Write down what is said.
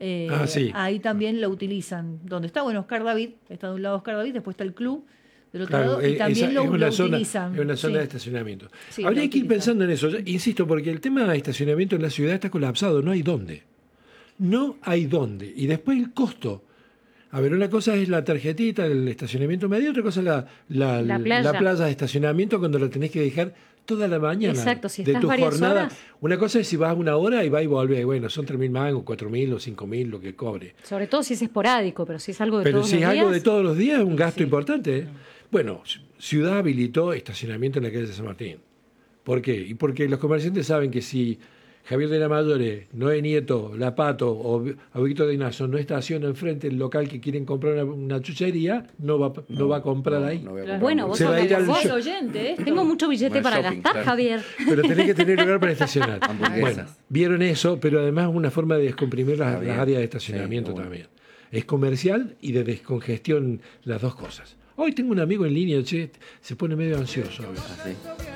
Sí. Ahí también lo utilizan. Donde está, bueno, Oscar David, está de un lado Oscar David, después está el club del otro lado, y también lo utilizan. Es una zona Sí. de estacionamiento. Sí, Habría lo que ir utilizan. pensando en eso. Yo insisto, porque el tema de estacionamiento en la ciudad está colapsado, no hay dónde. No hay dónde. Y después el costo. A ver, una cosa es la tarjetita, el estacionamiento medio, otra cosa es La playa. la plaza de estacionamiento cuando la tenés que dejar toda la mañana. Exacto, si de estás tu varias jornada. horas. Una cosa es si vas una hora y vas y volvés. Bueno, son 3.000 mangos, 4.000 o 5.000 lo que cobre. Sobre todo si es esporádico, pero si es algo de Pero todos si los es días. algo de todos los días, es un gasto Sí. importante. ¿Eh? Bueno, Ciudad habilitó estacionamiento en la calle de San Martín. ¿Por qué? Y porque los comerciantes saben que si Javier de la Mayore, Noé Nieto, La Pato o Víctor de Ignacio no estaciona enfrente del local que quieren comprar una chuchería, no va a comprar ahí. No voy a comprar Bueno, un vos Se va a ir al Vos, show. oyente, Tengo mucho billete Buen para shopping, gastar, claro. Javier. Pero tenés que tener lugar para estacionar. Hamburguesas. Bueno, vieron eso, pero además es una forma de descomprimir Está las bien. áreas de estacionamiento Sí, bueno. también. Es comercial y de descongestión, las dos cosas. Hoy tengo un amigo en línea, che, se pone medio ansioso. Así.